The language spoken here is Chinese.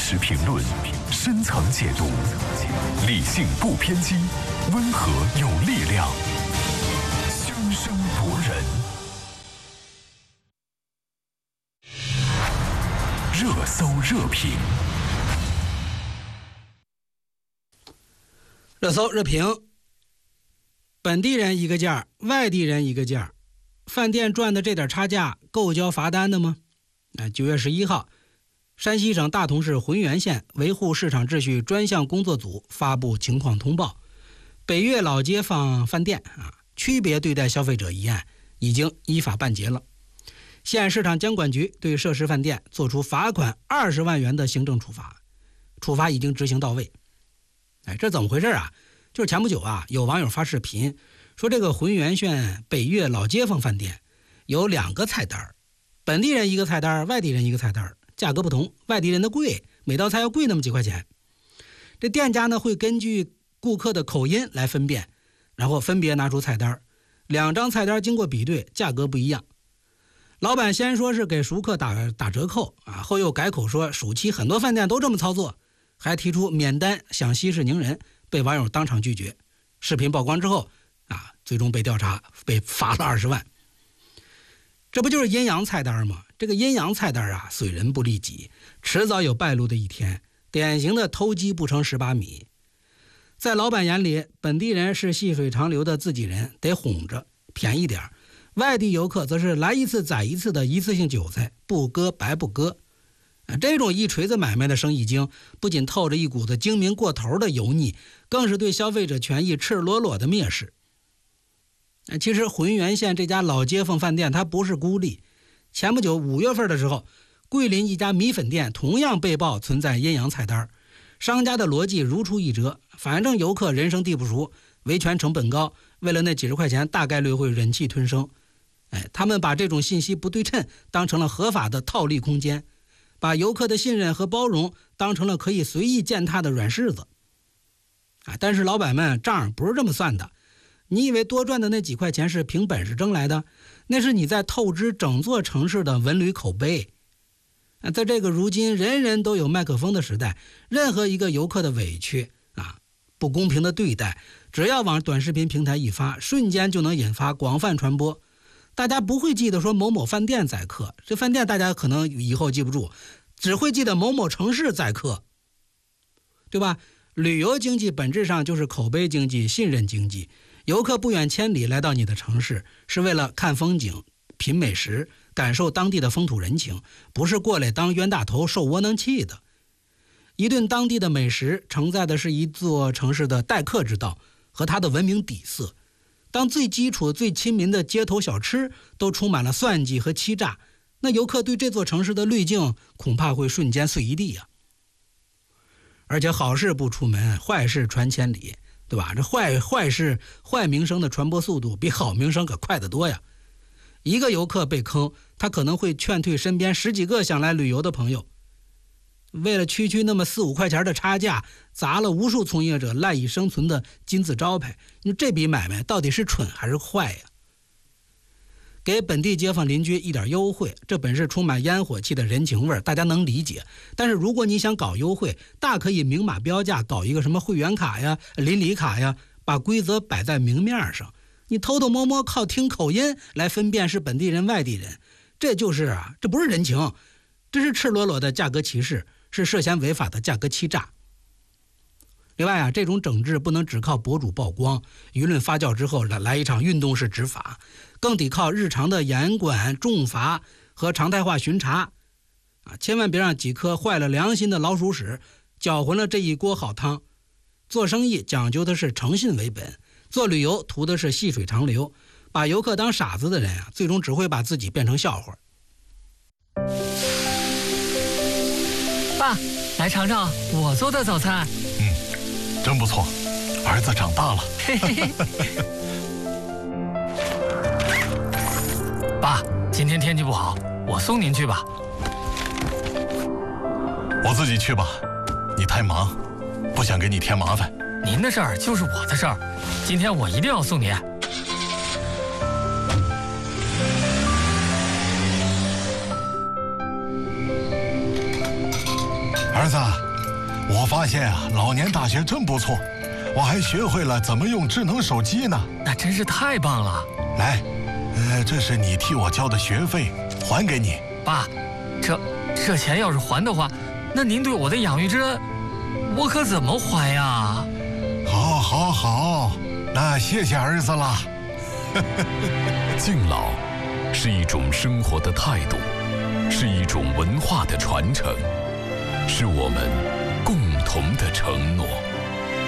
实评论，深层解读，理性不偏激，温和有力量，生生博人。热搜热评， 热搜热评。本地人一个价，外地人一个价，饭店赚的这点差价够交罚单的吗？9月11号，山西省大同市浑源县维护市场秩序专项工作组发布情况通报，北岳老街坊饭店区别对待消费者一案已经依法办结了。县市场监管局对涉事饭店作出罚款20万元的行政处罚，处罚已经执行到位。这怎么回事啊？就是前不久有网友发视频说，这个浑源县北岳老街坊饭店有2个菜单，本地人一个菜单，外地人一个菜单，价格不同，外地人的贵，每道菜要贵那么几块钱。这店家呢会根据顾客的口音来分辨，然后分别拿出菜单，2张菜单经过比对，价格不一样。老板先说是给熟客打折扣后又改口说暑期很多饭店都这么操作，还提出免单想息事宁人，被网友当场拒绝。视频曝光之后最终被调查，被罚了20万。这不就是阴阳菜单吗？这个阴阳菜单损人不利己，迟早有败露的一天，典型的偷鸡不成蚀把米。在老板眼里，本地人是细水长流的自己人，得哄着便宜点，外地游客则是来一次宰一次的一次性韭菜，不割白不割。这种一锤子买卖的生意经，不仅透着一股子精明过头的油腻，更是对消费者权益赤裸裸的蔑视。其实浑源县这家老街坊饭店它不是孤立，前不久5月份的时候，桂林一家米粉店同样被曝存在阴阳菜单，商家的逻辑如出一辙，反正游客人生地不熟，维权成本高，为了那几十块钱大概率会忍气吞声。他们把这种信息不对称当成了合法的套利空间，把游客的信任和包容当成了可以随意践踏的软柿子。但是老板们账不是这么算的，你以为多赚的那几块钱是凭本事挣来的？那是你在透支整座城市的文旅口碑。在这个如今人人都有麦克风的时代，任何一个游客的委屈不公平的对待，只要往短视频平台一发，瞬间就能引发广泛传播。大家不会记得说某某饭店宰客，这饭店大家可能以后记不住，只会记得某某城市宰客，对吧？旅游经济本质上就是口碑经济、信任经济。游客不远千里来到你的城市，是为了看风景、品美食、感受当地的风土人情，不是过来当冤大头受窝囊气的。一顿当地的美食承载的是一座城市的待客之道和它的文明底色。当最基础最亲民的街头小吃都充满了算计和欺诈，那游客对这座城市的滤镜恐怕会瞬间碎一地而且好事不出门，坏事传千里，对吧？这坏事坏名声的传播速度比好名声可快得多呀。一个游客被坑，他可能会劝退身边10几个想来旅游的朋友。为了区那么4-5块钱的差价，砸了无数从业者赖以生存的金字招牌，你这笔买卖到底是蠢还是坏呀？给本地街坊邻居一点优惠，这本是充满烟火气的人情味，大家能理解。但是如果你想搞优惠，大可以明码标价，搞一个什么会员卡呀、邻里卡呀，把规则摆在明面上。你偷偷摸摸靠听口音来分辨是本地人外地人，这不是人情，这是赤裸裸的价格歧视，是涉嫌违法的价格欺诈。另外这种整治不能只靠博主曝光，舆论发酵之后来一场运动式执法，更得靠日常的严管重罚和常态化巡查千万别让几颗坏了良心的老鼠屎搅浑了这一锅好汤。做生意讲究的是诚信为本，做旅游图的是细水长流，把游客当傻子的人最终只会把自己变成笑话。 爸，来尝尝我做的早餐。 真不错，儿子长大了。 爸，今天天气不好，我送您去吧。 我自己去吧，你太忙，不想给你添麻烦。 您的事儿就是我的事儿，今天我一定要送您。 儿子，我发现啊，老年大学真不错，我还学会了怎么用智能手机呢。 那真是太棒了。 来，这是你替我交的学费，还给你。 爸，这钱要是还的话，那您对我的养育之恩，我可怎么还呀？ 好，那谢谢儿子了。 敬老是一种生活的态度，是一种文化的传承，是我们共同的承诺。